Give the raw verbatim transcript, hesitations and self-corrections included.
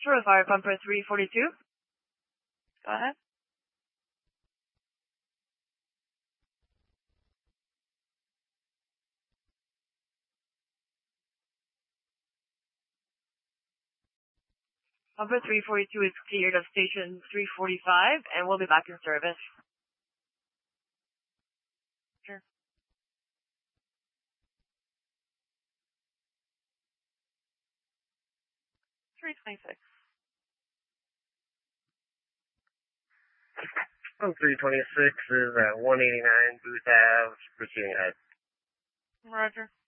Sure, fire pumper three forty-two. Go ahead. Pumper three forty-two is cleared of station three forty-five and will be back in service. Sure. three twenty-six. Oh, three twenty-six is at one eighty-nine Booth Ave, proceeding ahead. Roger.